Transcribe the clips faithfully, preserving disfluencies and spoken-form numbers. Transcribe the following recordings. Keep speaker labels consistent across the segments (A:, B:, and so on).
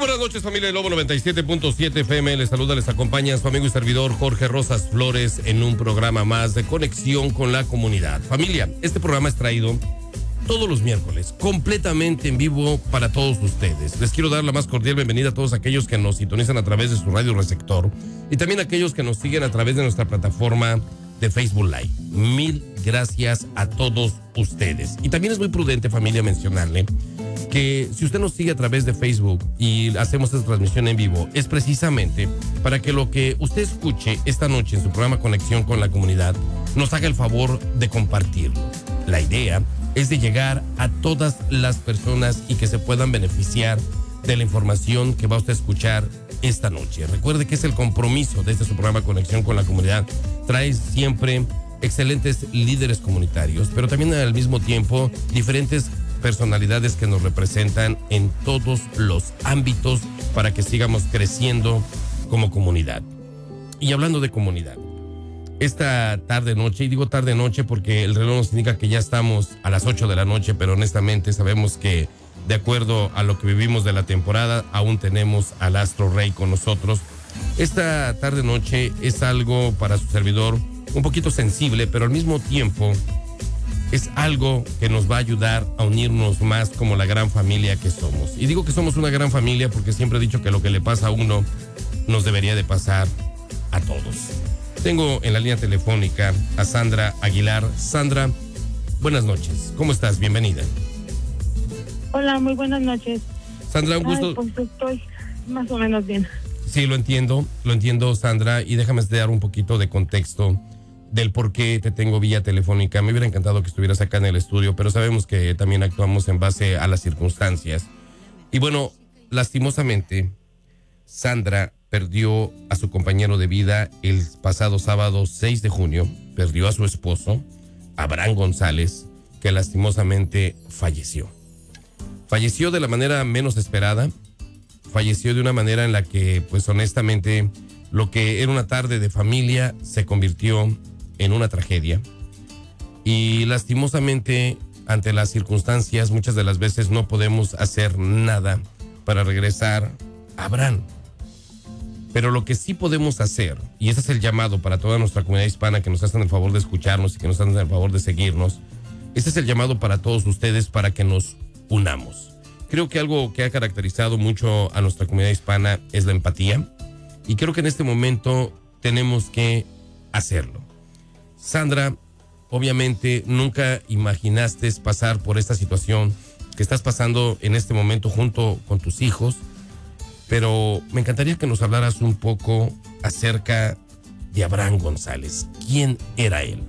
A: buenas noches, familia de Lobo noventa y siete punto siete F M. Les saluda, les acompaña su amigo y servidor Jorge Rosas Flores en un programa más de conexión con la comunidad. Familia, este programa es traído todos los miércoles, completamente en vivo para todos ustedes. Les quiero dar la más cordial bienvenida a todos aquellos que nos sintonizan a través de su radio receptor y también a aquellos que nos siguen a través de nuestra plataforma de Facebook Live. Mil gracias a todos ustedes. Y también es muy prudente, familia, mencionarle que si usted nos sigue a través de Facebook y hacemos esta transmisión en vivo, es precisamente para que lo que usted escuche esta noche en su programa Conexión con la Comunidad nos haga el favor de compartirlo. La idea es de llegar a todas las personas y que se puedan beneficiar de la información que va usted a escuchar esta noche. Recuerde que es el compromiso de este su programa Conexión con la Comunidad. Trae siempre excelentes líderes comunitarios, pero también al mismo tiempo diferentes personalidades que nos representan en todos los ámbitos para que sigamos creciendo como comunidad. Y hablando de comunidad, esta tarde noche, y digo tarde noche porque el reloj nos indica que ya estamos a las ocho de la noche, pero honestamente sabemos que de acuerdo a lo que vivimos de la temporada, aún tenemos al Astro Rey con nosotros. Esta tarde noche es algo para su servidor un poquito sensible, pero al mismo tiempo es algo que nos va a ayudar a unirnos más como la gran familia que somos. Y digo que somos una gran familia porque siempre he dicho que lo que le pasa a uno nos debería de pasar a todos. Tengo en la línea telefónica a Sandra Aguilar. Sandra, buenas noches. ¿Cómo estás? Bienvenida.
B: Hola, muy buenas noches.
A: Sandra, un gusto.
B: Ay, pues estoy más o menos bien.
A: Sí, lo entiendo, lo entiendo, Sandra, y déjame dar un poquito de contexto del por qué te tengo vía telefónica. Me hubiera encantado que estuvieras acá en el estudio, pero sabemos que también actuamos en base a las circunstancias. Y bueno, lastimosamente, Sandra perdió a su compañero de vida el pasado sábado seis de junio, perdió a su esposo, Abraham González, que lastimosamente falleció. Falleció de la manera menos esperada, falleció de una manera en la que, pues honestamente, lo que era una tarde de familia se convirtió en una tragedia. Y lastimosamente, ante las circunstancias, muchas de las veces no podemos hacer nada para regresar a Abraham. Pero lo que sí podemos hacer, y ese es el llamado para toda nuestra comunidad hispana que nos hacen el favor de escucharnos y que nos hacen el favor de seguirnos, este es el llamado para todos ustedes para que nos unamos. Creo que algo que ha caracterizado mucho a nuestra comunidad hispana es la empatía, y creo que en este momento tenemos que hacerlo. Sandra, obviamente nunca imaginaste pasar por esta situación que estás pasando en este momento junto con tus hijos, pero me encantaría que nos hablaras un poco acerca de Abraham González. ¿Quién era él?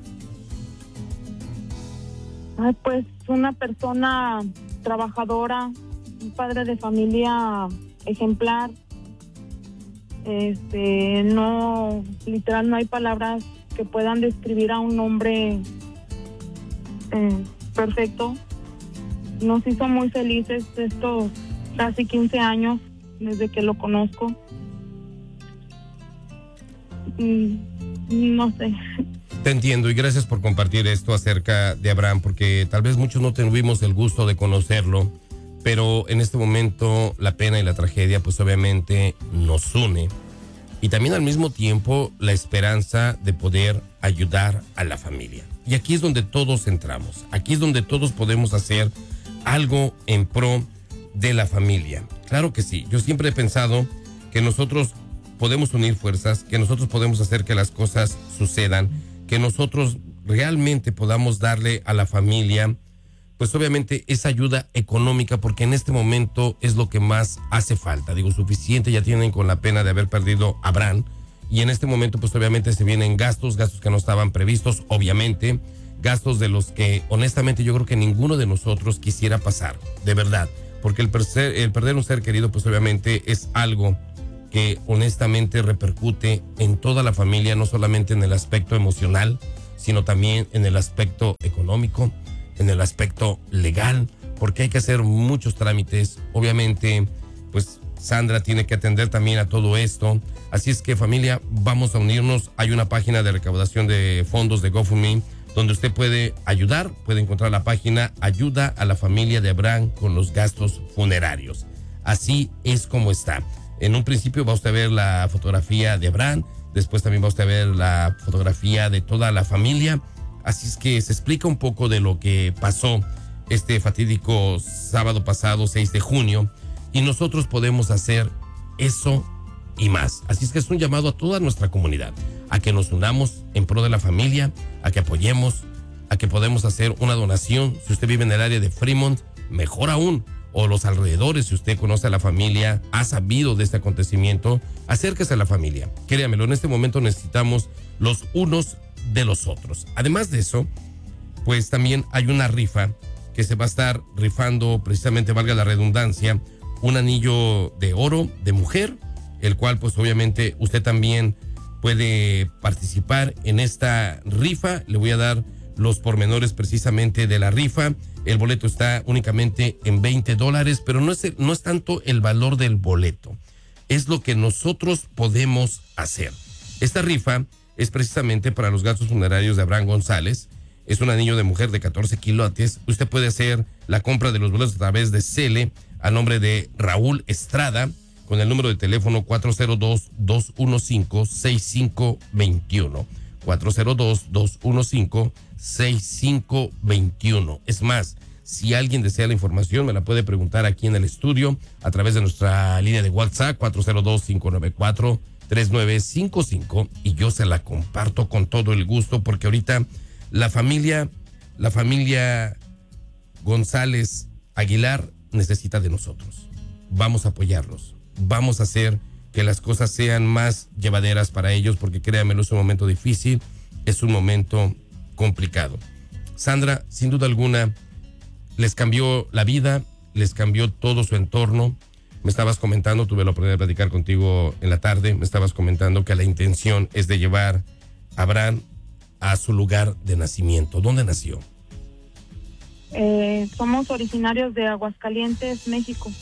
B: Ay, pues una persona trabajadora, un padre de familia ejemplar. Este, no, literal, no hay palabras que puedan describir a un hombre eh, perfecto. Nos hizo muy felices estos casi quince años desde que lo conozco. Y, no sé.
A: Te entiendo y gracias por compartir esto acerca de Abraham, porque tal vez muchos no tuvimos el gusto de conocerlo, pero en este momento la pena y la tragedia pues obviamente nos une. Y también al mismo tiempo la esperanza de poder ayudar a la familia. Y aquí es donde todos entramos, aquí es donde todos podemos hacer algo en pro de la familia. Claro que sí, yo siempre he pensado que nosotros podemos unir fuerzas, que nosotros podemos hacer que las cosas sucedan, que nosotros realmente podamos darle a la familia, pues obviamente esa ayuda económica, porque en este momento es lo que más hace falta. Digo, suficiente ya tienen con la pena de haber perdido a Abraham, y en este momento pues obviamente se vienen gastos, gastos que no estaban previstos, obviamente, gastos de los que honestamente yo creo que ninguno de nosotros quisiera pasar, de verdad, porque el, perder, el perder un ser querido pues obviamente es algo que honestamente repercute en toda la familia, no solamente en el aspecto emocional, sino también en el aspecto económico, en el aspecto legal, porque hay que hacer muchos trámites. Obviamente, pues Sandra tiene que atender también a todo esto. Así es que, familia, vamos a unirnos. Hay una página de recaudación de fondos de GoFundMe donde usted puede ayudar, puede encontrar la página Ayuda a la Familia de Abraham con los gastos funerarios. Así es como está. En un principio va usted a ver la fotografía de Abraham, después también va usted a ver la fotografía de toda la familia. Así es que se explica un poco de lo que pasó este fatídico sábado pasado, seis de junio, y nosotros podemos hacer eso y más. Así es que es un llamado a toda nuestra comunidad, a que nos unamos en pro de la familia, a que apoyemos, a que podemos hacer una donación. Si usted vive en el área de Fremont, mejor aún, o los alrededores, si usted conoce a la familia, ha sabido de este acontecimiento, acérquese a la familia. Créamelo, en este momento necesitamos los unos de los otros. Además de eso, pues también hay una rifa que se va a estar rifando, precisamente, valga la redundancia, un anillo de oro de mujer, el cual pues obviamente usted también puede participar en esta rifa. Le voy a dar los pormenores precisamente de la rifa. El boleto está únicamente en veinte dólares, pero no es, no es tanto el valor del boleto, es lo que nosotros podemos hacer. Esta rifa es precisamente para los gastos funerarios de Abraham González. Es un anillo de mujer de catorce quilates. Usted puede hacer la compra de los boletos a través de Cele a nombre de Raúl Estrada con el número de teléfono cuatro cero dos, dos uno cinco, seis cinco dos uno. cuatro cero dos, dos uno cinco, seis cinco dos uno. Es más, si alguien desea la información, me la puede preguntar aquí en el estudio a través de nuestra línea de WhatsApp cuatro cero dos, cinco nueve cuatro, tres nueve cinco cinco, y yo se la comparto con todo el gusto, porque ahorita la familia, la familia González Aguilar necesita de nosotros. Vamos a apoyarlos. Vamos a hacer que las cosas sean más llevaderas para ellos, porque créanmelo, es un momento difícil, es un momento complicado. Sandra, sin duda alguna, les cambió la vida, les cambió todo su entorno. Me estabas comentando, tuve la oportunidad de platicar contigo en la tarde, me estabas comentando que la intención es de llevar a Abraham a su lugar de nacimiento. ¿Dónde nació?
B: Eh, somos originarios de Aguascalientes, México.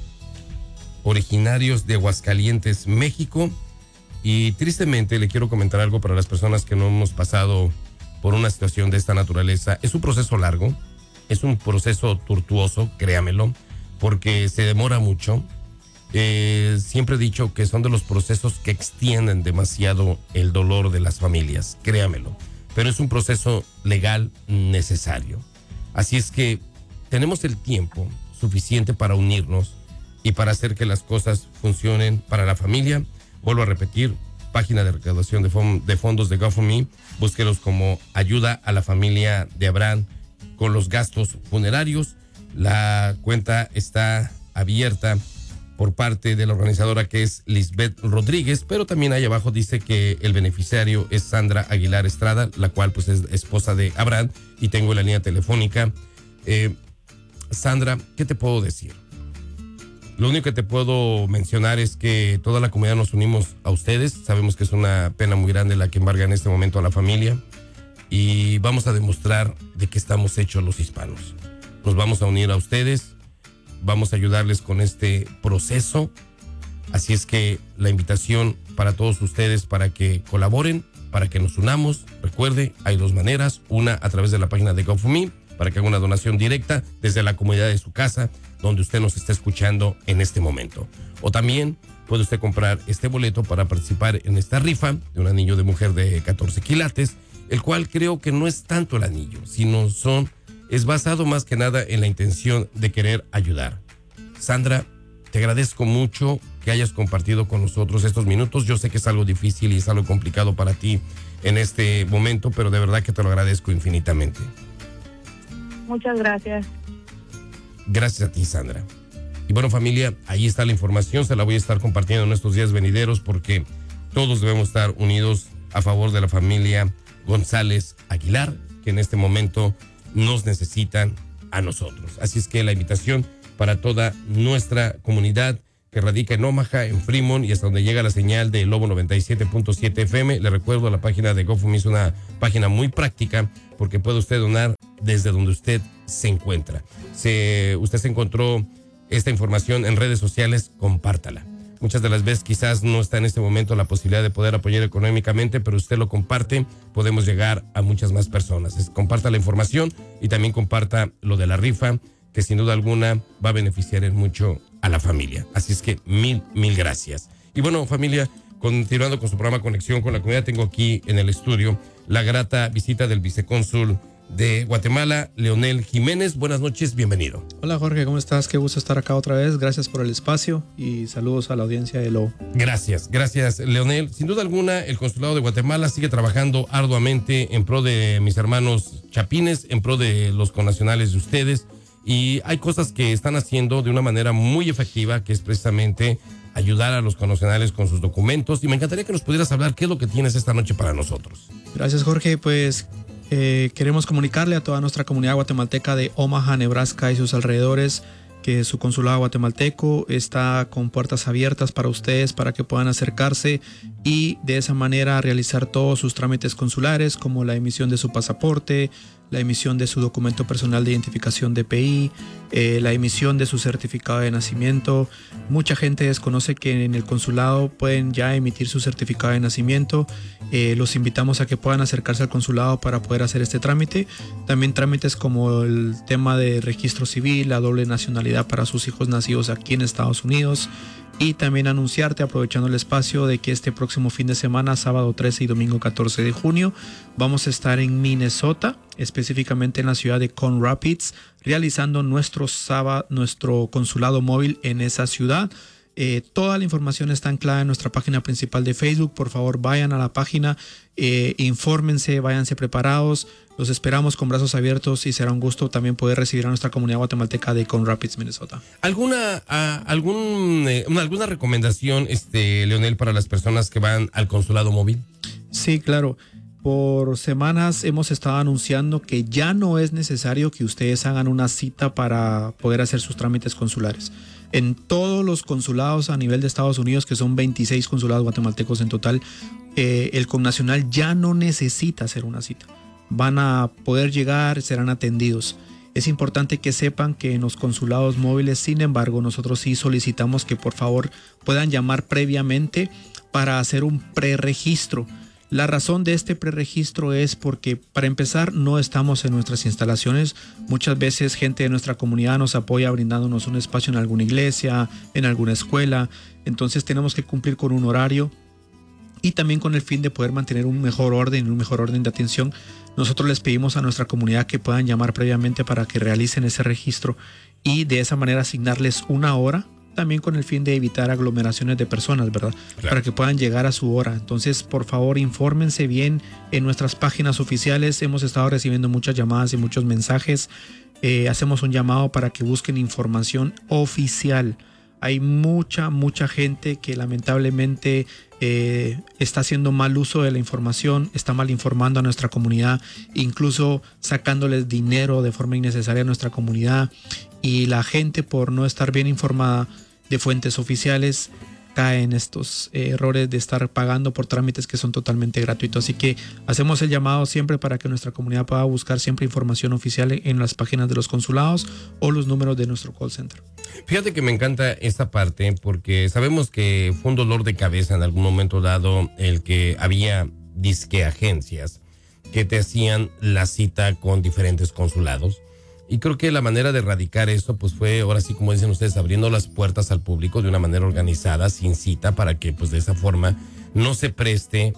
A: Originarios de Aguascalientes, México. Y tristemente le quiero comentar algo para las personas que no hemos pasado por una situación de esta naturaleza. Es un proceso largo, es un proceso tortuoso, créamelo, porque se demora mucho. Eh, siempre he dicho que son de los procesos que extienden demasiado el dolor de las familias, créamelo, pero es un proceso legal necesario. Así es que tenemos el tiempo suficiente para unirnos y para hacer que las cosas funcionen para la familia. Vuelvo a repetir, página de recaudación de, fond- de fondos de GoFundMe, búsquelos como ayuda a la familia de Abraham con los gastos funerarios. La cuenta está abierta por parte de la organizadora, que es Lisbeth Rodríguez, pero también ahí abajo dice que el beneficiario es Sandra Aguilar Estrada, la cual pues es esposa de Abraham, y tengo la línea telefónica. Eh, Sandra, ¿qué te puedo decir? Lo único que te puedo mencionar es que toda la comunidad nos unimos a ustedes. Sabemos que es una pena muy grande la que embarga en este momento a la familia, y vamos a demostrar de qué estamos hechos los hispanos. Nos vamos a unir a ustedes, vamos a ayudarles con este proceso. Así es que la invitación para todos ustedes para que colaboren, para que nos unamos. Recuerde, hay dos maneras: una a través de la página de GoFundMe, para que haga una donación directa desde la comodidad de su casa, donde usted nos está escuchando en este momento. O también puede usted comprar este boleto para participar en esta rifa de un anillo de mujer de catorce quilates, el cual creo que no es tanto el anillo, sino son, es basado más que nada en la intención de querer ayudar. Sandra, te agradezco mucho que hayas compartido con nosotros estos minutos. Yo sé que es algo difícil y es algo complicado para ti en este momento, pero de verdad que te lo agradezco infinitamente.
B: Muchas gracias.
A: Gracias a ti, Sandra. Y bueno, familia, ahí está la información, se la voy a estar compartiendo en estos días venideros, porque todos debemos estar unidos a favor de la familia González Aguilar, que en este momento nos necesitan a nosotros. Así es que la invitación para toda nuestra comunidad que radica en Omaha, en Fremont y hasta donde llega la señal de Lobo noventa y siete punto siete F M. Le recuerdo, la página de GoFundMe es una página muy práctica, porque puede usted donar desde donde usted se encuentra. Si usted se encontró esta información en redes sociales, compártala. Muchas de las veces quizás no está en este momento la posibilidad de poder apoyar económicamente, pero usted lo comparte, podemos llegar a muchas más personas. Es, comparta la información y también comparta lo de la rifa, que sin duda alguna va a beneficiar en mucho a la familia. Así es que mil, mil gracias. Y bueno, familia, continuando con su programa Conexión con la Comunidad, tengo aquí en el estudio la grata visita del vicecónsul de Guatemala, Leonel Jiménez. Buenas noches, bienvenido.
C: Hola Jorge, ¿cómo estás? Qué gusto estar acá otra vez. Gracias por el espacio y saludos a la audiencia de L O.
A: Gracias, gracias Leonel. Sin duda alguna, el Consulado de Guatemala sigue trabajando arduamente en pro de mis hermanos chapines, en pro de los connacionales de ustedes, y hay cosas que están haciendo de una manera muy efectiva, que es precisamente ayudar a los connacionales con sus documentos, y me encantaría que nos pudieras hablar qué es lo que tienes esta noche para nosotros.
C: Gracias Jorge, pues eh, queremos comunicarle a toda nuestra comunidad guatemalteca de Omaha, Nebraska y sus alrededores que su consulado guatemalteco está con puertas abiertas para ustedes, para que puedan acercarse y de esa manera realizar todos sus trámites consulares, como la emisión de su pasaporte, la emisión de su documento personal de identificación D P I, eh, la emisión de su certificado de nacimiento. Mucha gente desconoce que en el consulado pueden ya emitir su certificado de nacimiento. Eh, los invitamos a que puedan acercarse al consulado para poder hacer este trámite. También trámites como el tema de registro civil, la doble nacionalidad para sus hijos nacidos aquí en Estados Unidos. Y también anunciarte, aprovechando el espacio, de que este próximo fin de semana, sábado trece y domingo catorce de junio, vamos a estar en Minnesota, específicamente en la ciudad de Coon Rapids, realizando nuestro, sábado, nuestro consulado móvil en esa ciudad. Eh, toda la información está anclada en nuestra página principal de Facebook. Por favor, vayan a la página, eh, infórmense, váyanse preparados. Los esperamos con brazos abiertos y será un gusto también poder recibir a nuestra comunidad guatemalteca de Coon Rapids, Minnesota.
A: ¿Alguna, uh, algún, eh, una, alguna recomendación, este, Leonel, para las personas que van al consulado móvil?
C: Sí, claro. Por semanas hemos estado anunciando que ya no es necesario que ustedes hagan una cita para poder hacer sus trámites consulares. En todos los consulados a nivel de Estados Unidos, que son veintiséis consulados guatemaltecos en total, eh, el connacional ya no necesita hacer una cita. Van a poder llegar, serán atendidos. Es importante que sepan que en los consulados móviles, sin embargo, nosotros sí solicitamos que por favor puedan llamar previamente para hacer un preregistro. La razón de este preregistro es porque, para empezar, no estamos en nuestras instalaciones. Muchas veces gente de nuestra comunidad nos apoya brindándonos un espacio en alguna iglesia, en alguna escuela. Entonces tenemos que cumplir con un horario y también con el fin de poder mantener un mejor orden, un mejor orden de atención. Nosotros les pedimos a nuestra comunidad que puedan llamar previamente para que realicen ese registro y de esa manera asignarles una hora, también con el fin de evitar aglomeraciones de personas, ¿verdad? Claro. Para que puedan llegar a su hora. Entonces, por favor, infórmense bien en nuestras páginas oficiales. Hemos estado recibiendo muchas llamadas y muchos mensajes. Eh, hacemos un llamado para que busquen información oficial. Hay mucha, mucha gente que lamentablemente eh, está haciendo mal uso de la información, está mal informando a nuestra comunidad, incluso sacándoles dinero de forma innecesaria a nuestra comunidad. Y la gente, por no estar bien informada de fuentes oficiales, cae en estos eh, errores de estar pagando por trámites que son totalmente gratuitos. Así que hacemos el llamado siempre para que nuestra comunidad pueda buscar siempre información oficial en las páginas de los consulados o los números de nuestro call center.
A: Fíjate que me encanta esta parte porque sabemos que fue un dolor de cabeza en algún momento dado el que había disque agencias que te hacían la cita con diferentes consulados. Y creo que la manera de erradicar eso pues fue, ahora sí, como dicen ustedes, abriendo las puertas al público de una manera organizada, sin cita, para que pues de esa forma no se preste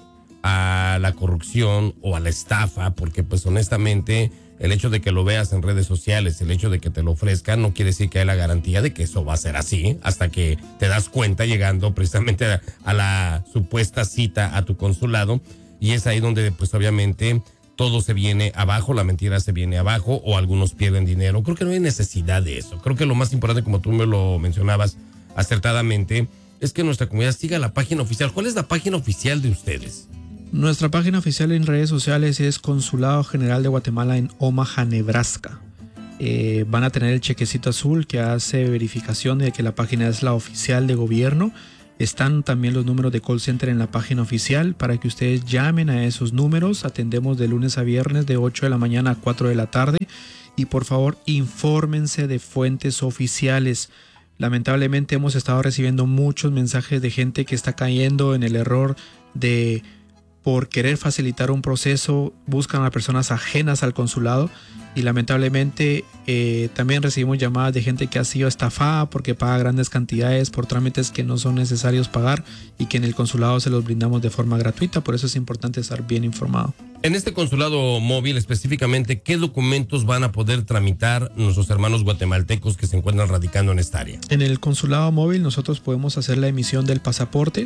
A: a la corrupción o a la estafa, porque pues honestamente el hecho de que lo veas en redes sociales, el hecho de que te lo ofrezcan, no quiere decir que hay la garantía de que eso va a ser así, hasta que te das cuenta llegando precisamente a, a la supuesta cita a tu consulado, y es ahí donde pues obviamente todo se viene abajo, la mentira se viene abajo, o algunos pierden dinero. Creo que no hay necesidad de eso. Creo que lo más importante, como tú me lo mencionabas acertadamente, es que nuestra comunidad siga la página oficial. ¿Cuál es la página oficial de ustedes?
C: Nuestra página oficial en redes sociales es Consulado General de Guatemala en Omaha, Nebraska. Eh, van a tener el chequecito azul que hace verificación de que la página es la oficial de gobierno. Están también los números de call center en la página oficial para que ustedes llamen a esos números. Atendemos de lunes a viernes de ocho de la mañana a cuatro de la tarde. Y por favor, infórmense de fuentes oficiales. Lamentablemente hemos estado recibiendo muchos mensajes de gente que está cayendo en el error de por querer facilitar un proceso, buscan a personas ajenas al consulado y lamentablemente eh, también recibimos llamadas de gente que ha sido estafada porque paga grandes cantidades por trámites que no son necesarios pagar y que en el consulado se los brindamos de forma gratuita. Por eso es importante estar bien informado.
A: En este consulado móvil específicamente, ¿qué documentos van a poder tramitar nuestros hermanos guatemaltecos que se encuentran radicando en esta área?
C: En el consulado móvil nosotros podemos hacer la emisión del pasaporte.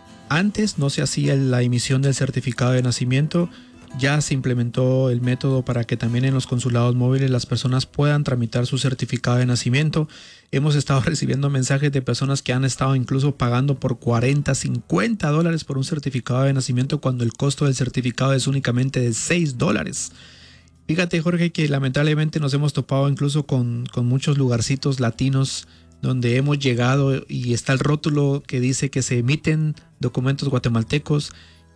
C: Antes no se hacía la emisión del certificado de nacimiento, ya se implementó el método para que también en los consulados móviles las personas puedan tramitar su certificado de nacimiento. Hemos estado recibiendo mensajes de personas que han estado incluso pagando por cuarenta, cincuenta dólares por un certificado de nacimiento cuando el costo del certificado es únicamente de seis dólares. Fíjate, Jorge, que lamentablemente nos hemos topado incluso con, con muchos lugarcitos latinos donde hemos llegado y está el rótulo que dice que se emiten documentos guatemaltecos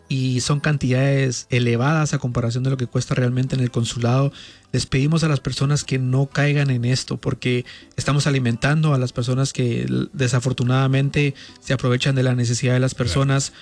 C: y son cantidades elevadas a comparación de lo que cuesta realmente en el consulado. Les pedimos a las personas que no caigan en esto porque estamos alimentando a las personas que desafortunadamente se aprovechan de la necesidad de las personas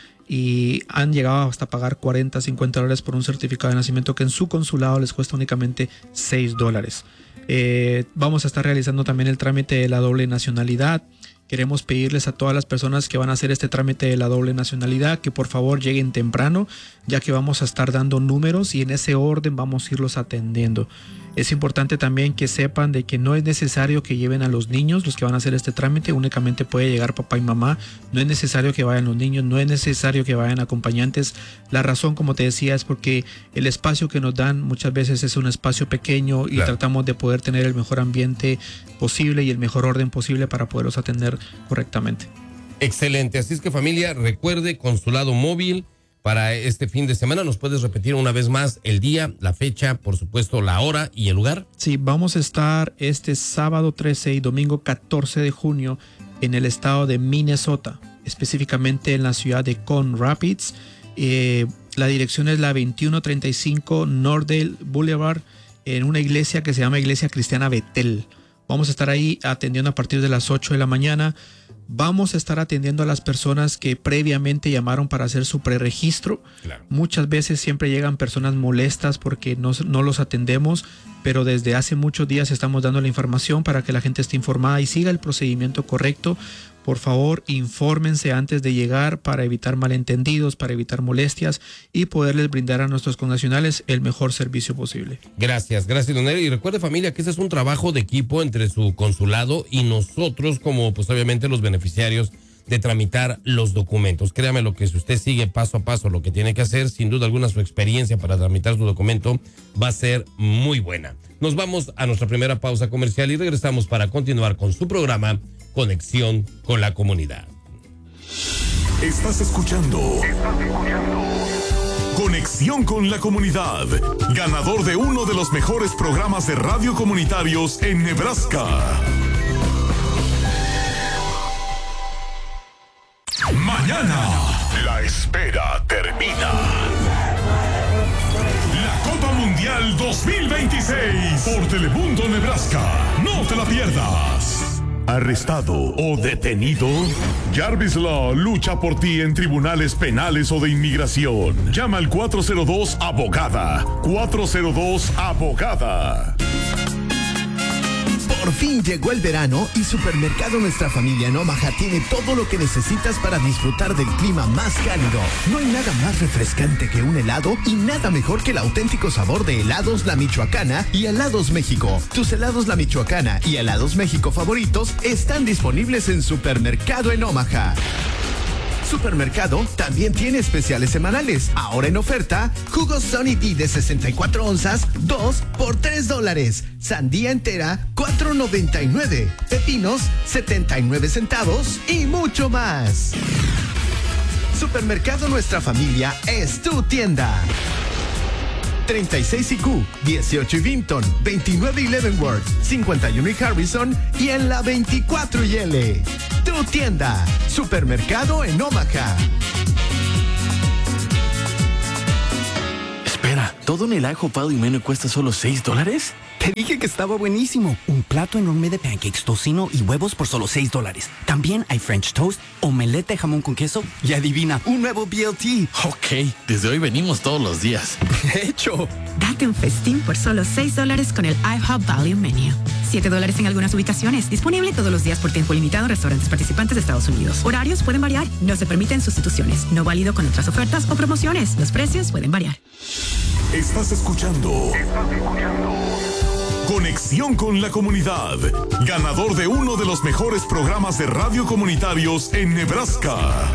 C: y han llegado hasta pagar cuarenta, cincuenta dólares por un certificado de nacimiento que en su consulado les cuesta únicamente seis dólares. Eh, vamos a estar realizando también el trámite de la doble nacionalidad. Queremos pedirles a todas las personas que van a hacer este trámite de la doble nacionalidad que por favor lleguen temprano, ya que vamos a estar dando números y en ese orden vamos a irlos atendiendo. Es importante también que sepan de que no es necesario que lleven a los niños, los que van a hacer este trámite, únicamente puede llegar papá y mamá. No es necesario que vayan los niños, no es necesario que vayan acompañantes. La razón, como te decía, es porque el espacio que nos dan muchas veces es un espacio pequeño y claro, tratamos de poder tener el mejor ambiente posible y el mejor orden posible para poderlos atender correctamente.
A: Excelente, así es que familia, recuerde, consulado móvil para este fin de semana. ¿Nos puedes repetir una vez más el día, la fecha, por supuesto la hora y el lugar?
C: Sí, vamos a estar este sábado trece y domingo catorce de junio en el estado de Minnesota, específicamente en la ciudad de Coon Rapids. Eh, la dirección es la veintiuno treinta y cinco Nordale Boulevard, en una iglesia que se llama Iglesia Cristiana Betel. Vamos a estar ahí atendiendo a partir de las ocho de la mañana. Vamos a estar atendiendo a las personas que previamente llamaron para hacer su preregistro. Claro. Muchas veces siempre llegan personas molestas porque no, no los atendemos, pero desde hace muchos días estamos dando la información para que la gente esté informada y siga el procedimiento correcto. Por favor, infórmense antes de llegar para evitar malentendidos, para evitar molestias y poderles brindar a nuestros connacionales el mejor servicio posible.
A: Gracias, gracias, don Neri. Y recuerde, familia, que este es un trabajo de equipo entre su consulado y nosotros como, pues obviamente, los beneficiarios de tramitar los documentos. Créame lo que si usted sigue paso a paso lo que tiene que hacer, sin duda alguna su experiencia para tramitar su documento va a ser muy buena. Nos vamos a nuestra primera pausa comercial y regresamos para continuar con su programa Conexión con la Comunidad.
D: Estás escuchando, Estás escuchando Conexión con la Comunidad, ganador de uno de los mejores programas de radio comunitarios en Nebraska. Mañana, la espera termina. La Copa Mundial dos mil veintiséis por Telemundo Nebraska. No te la pierdas. ¿Arrestado o detenido? Jarvis Law lucha por ti en tribunales penales o de inmigración. Llama al cuatro cero dos abogada. cuatro cero dos abogada.
E: Por fin llegó el verano y Supermercado Nuestra Familia en Omaha tiene todo lo que necesitas para disfrutar del clima más cálido. No hay nada más refrescante que un helado y nada mejor que el auténtico sabor de Helados La Michoacana y Helados México. Tus Helados La Michoacana y Helados México favoritos están disponibles en Supermercado en Omaha. Supermercado también tiene especiales semanales. Ahora en oferta, jugos Sunny D de sesenta y cuatro onzas, dos por tres dólares. Sandía entera, cuatro noventa y nueve. Pepinos, setenta y nueve centavos y mucho más. Supermercado Nuestra Familia es tu tienda. treinta y seis y Q, dieciocho y Vinton, veintinueve y Leavenworth, cincuenta y uno y Harrison y en la veinticuatro y L. Tu tienda, Supermercado en Omaha.
F: Espera, ¿Todo en el IHOP Value Menu cuesta solo seis dólares?
G: Te dije que estaba buenísimo. Un plato enorme de pancakes, tocino y huevos por solo seis dólares. También hay French toast, omelette de jamón con queso y adivina, un nuevo B L T.
F: Ok, desde hoy venimos todos los días.
G: ¡Hecho!
H: Date un festín por solo seis dólares con el IHOP Value Menu. siete dólares en algunas ubicaciones. Disponible todos los días por tiempo limitado en restaurantes participantes de Estados Unidos. Horarios pueden variar. No se permiten sustituciones. No válido con otras ofertas o promociones. Los precios pueden variar.
D: Estás escuchando. Estás escuchando. Conexión con la comunidad. Ganador de uno de los mejores programas de radio comunitarios en Nebraska.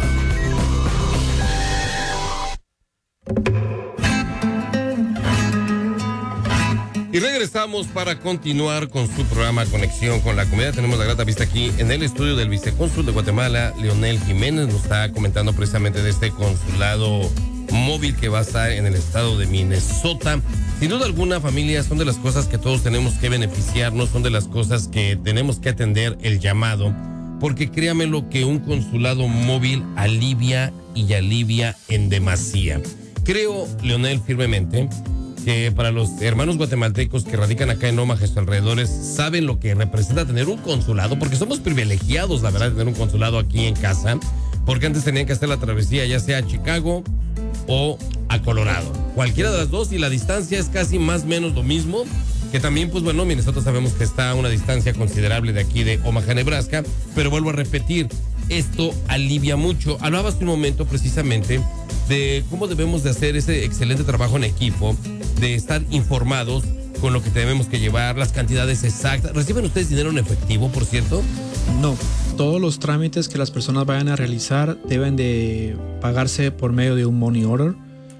A: Y regresamos para continuar con su programa Conexión con la Comunidad. Tenemos la grata vista aquí en el estudio del vicecónsul de Guatemala, Leonel Jiménez. Nos está comentando precisamente de este consulado móvil que va a estar en el estado de Minnesota. Sin duda alguna, familia, son de las cosas que todos tenemos que beneficiarnos, son de las cosas que tenemos que atender el llamado, porque créame lo que un consulado móvil alivia y alivia en demasía. Creo, Leonel, firmemente que para los hermanos guatemaltecos que radican acá en Omaha y sus alrededores saben lo que representa tener un consulado, porque somos privilegiados, la verdad, de tener un consulado aquí en casa, porque antes tenían que hacer la travesía ya sea a Chicago o a Colorado, cualquiera de las dos, y la distancia es casi más o menos lo mismo, que también, pues bueno, Minnesota sabemos que está a una distancia considerable de aquí de Omaha, Nebraska, pero vuelvo a repetir, esto alivia mucho. Hablaba hace un momento precisamente de cómo debemos de hacer ese excelente trabajo en equipo, de estar informados con lo que tenemos que llevar, las cantidades exactas. ¿Reciben ustedes dinero en efectivo, por cierto?
C: No, todos los trámites que las personas vayan a realizar deben de pagarse por medio de un money order.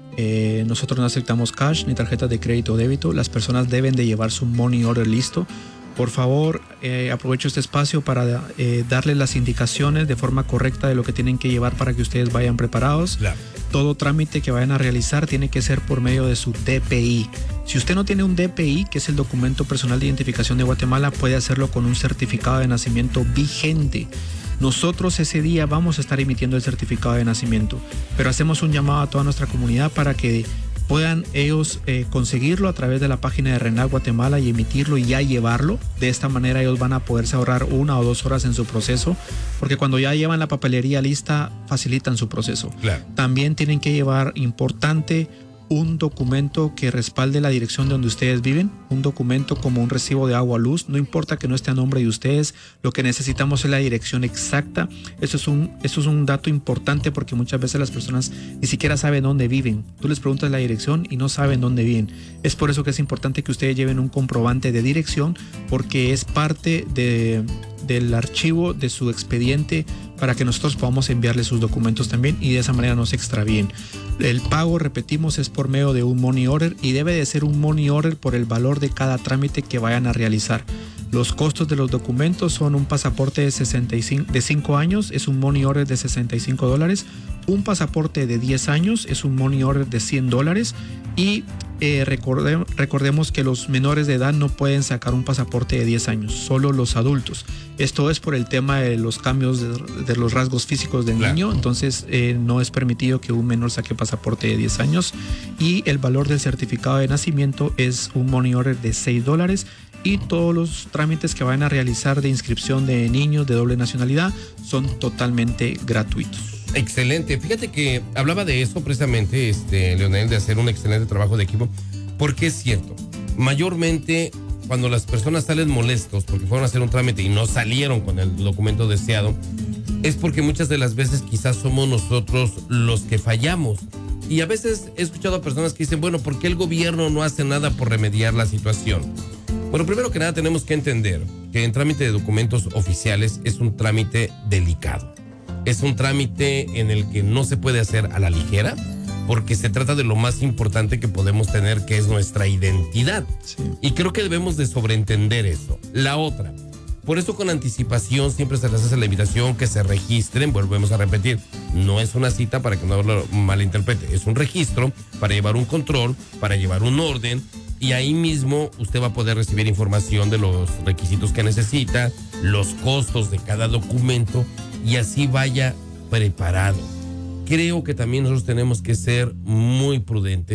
C: Eh, nosotros no aceptamos cash ni tarjetas de crédito o débito. Las personas deben de llevar su money order listo. Por favor, eh, aprovecho este espacio para eh, darles las indicaciones de forma correcta de lo que tienen que llevar para que ustedes vayan preparados.
A: Claro.
C: Todo trámite que vayan a realizar tiene que ser por medio de su D P I. Si usted no tiene un D P I, que es el documento personal de identificación de Guatemala, puede hacerlo con un certificado de nacimiento vigente. Nosotros ese día vamos a estar emitiendo el certificado de nacimiento, pero hacemos un llamado a toda nuestra comunidad para que puedan ellos eh, conseguirlo a través de la página de RENAC Guatemala y emitirlo y ya llevarlo. De esta manera ellos van a poderse ahorrar una o dos horas en su proceso, porque cuando ya llevan la papelería lista, facilitan su proceso.
A: Claro.
C: También tienen que llevar, importante, un documento que respalde la dirección donde ustedes viven, un documento como un recibo de agua o luz, no importa que no esté a nombre de ustedes, lo que necesitamos es la dirección exacta. Eso es un, eso es un dato importante, porque muchas veces las personas ni siquiera saben dónde viven. Tú les preguntas la dirección y no saben dónde viven. Es por eso que es importante que ustedes lleven un comprobante de dirección, porque es parte de, del archivo de su expediente para que nosotros podamos enviarles sus documentos también y de esa manera no se extravíen. El pago, repetimos, es por medio de un money order y debe de ser un money order por el valor de cada trámite que vayan a realizar. Los costos de los documentos son un pasaporte de, sesenta y cinco, de cinco años, es un money order de sesenta y cinco dólares. Un pasaporte de diez años es un money order de cien dólares. Y eh, recorde, recordemos que los menores de edad no pueden sacar un pasaporte de diez años, solo los adultos. Esto es por el tema de los cambios de, de los rasgos físicos del
A: claro.
C: niño. Entonces eh, no es permitido que un menor saque pasaporte de diez años. Y el valor del certificado de nacimiento es un money order de seis dólares. Y todos los trámites que van a realizar de inscripción de niños de doble nacionalidad son totalmente gratuitos.
A: Excelente. Fíjate que hablaba de eso precisamente, este, Leonel, de hacer un excelente trabajo de equipo, porque es cierto, mayormente cuando las personas salen molestos porque fueron a hacer un trámite y no salieron con el documento deseado, es porque muchas de las veces quizás somos nosotros los que fallamos. Y a veces he escuchado a personas que dicen, bueno, ¿por qué el gobierno no hace nada por remediar la situación? Bueno, primero que nada tenemos que entender que en trámite de documentos oficiales es un trámite delicado. Es un trámite en el que no se puede hacer a la ligera, porque se trata de lo más importante que podemos tener, que es nuestra identidad.
C: Sí.
A: Y creo que debemos de sobreentender eso. La otra, por eso con anticipación siempre se les hace la invitación que se registren. Volvemos a repetir, no es una cita para que no lo malinterprete, es un registro para llevar un control, para llevar un orden, y ahí mismo usted va a poder recibir información de los requisitos que necesita, los costos de cada documento, y así vaya preparado. Creo que también nosotros tenemos que ser muy prudentes,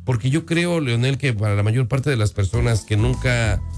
A: Porque yo creo, Leonel, que para la mayor parte de las personas que nunca